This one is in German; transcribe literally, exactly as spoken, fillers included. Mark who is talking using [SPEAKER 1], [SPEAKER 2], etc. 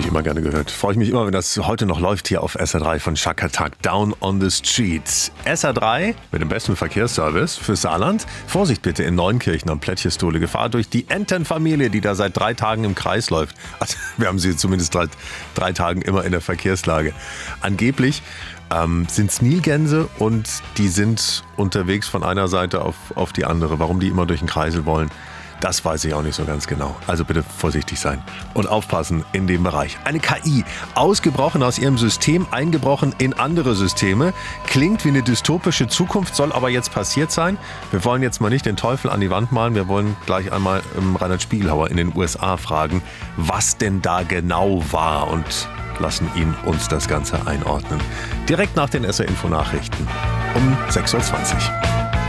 [SPEAKER 1] Habe ich immer gerne gehört. Freue ich mich immer, wenn das heute noch läuft hier auf S R drei von Chaka Tak. Down on the Street. S R drei mit dem besten Verkehrsservice für Saarland. Vorsicht bitte in Neunkirchen am Plättchestole. Gefahr durch die Entenfamilie, die da seit drei Tagen im Kreis läuft. Also, wir haben sie zumindest seit drei Tagen immer in der Verkehrslage. Angeblich ähm, sind es Nilgänse und die sind unterwegs von einer Seite auf, auf die andere. Warum die immer durch den Kreisel wollen, das weiß ich auch nicht so ganz genau. Also bitte vorsichtig sein und aufpassen in dem Bereich. Eine K I, ausgebrochen aus ihrem System, eingebrochen in andere Systeme. Klingt wie eine dystopische Zukunft, soll aber jetzt passiert sein. Wir wollen jetzt mal nicht den Teufel an die Wand malen. Wir wollen gleich einmal ähm, Reinhard Spiegelhauer in den U S A fragen, was denn da genau war, und lassen ihn uns das Ganze einordnen. Direkt nach den S R Info Nachrichten um sechs Uhr zwanzig.